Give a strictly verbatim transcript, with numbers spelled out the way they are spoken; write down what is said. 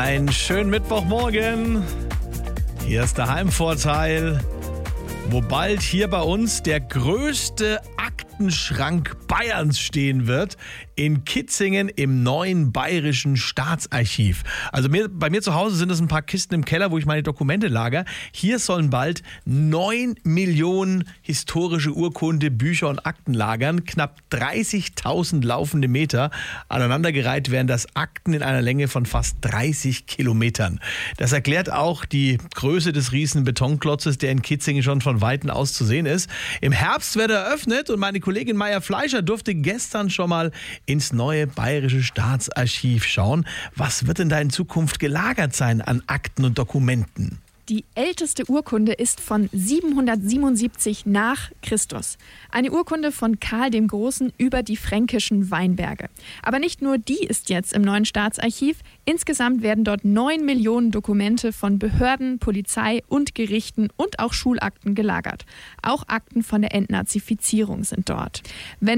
Einen schönen Mittwochmorgen. Hier ist der Heimvorteil, wo bald hier bei uns der größte Aktenschrank Bayerns stehen wird, in Kitzingen im neuen Bayerischen Staatsarchiv. Also mir, bei mir zu Hause sind es ein paar Kisten im Keller, wo ich meine Dokumente lager. Hier sollen bald neun Millionen historische Urkunde, Bücher und Akten lagern. Knapp dreißigtausend laufende Meter. Aneinandergereiht werden das Akten in einer Länge von fast dreißig Kilometern. Das erklärt auch die Größe des riesen Betonklotzes, der in Kitzingen schon von Weitem aus zu sehen ist. Im Herbst wird er eröffnet und meine Kollegin Maya Fleischer durfte gestern schon mal ins neue Bayerische Staatsarchiv schauen. Was wird denn da in Zukunft gelagert sein an Akten und Dokumenten? Die älteste Urkunde ist von siebenhundertsiebenundsiebzig nach Christus. Eine Urkunde von Karl dem Großen über die fränkischen Weinberge. Aber nicht nur die ist jetzt im neuen Staatsarchiv. Insgesamt werden dort neun Millionen Dokumente von Behörden, Polizei und Gerichten und auch Schulakten gelagert. Auch Akten von der Entnazifizierung sind dort. Wenn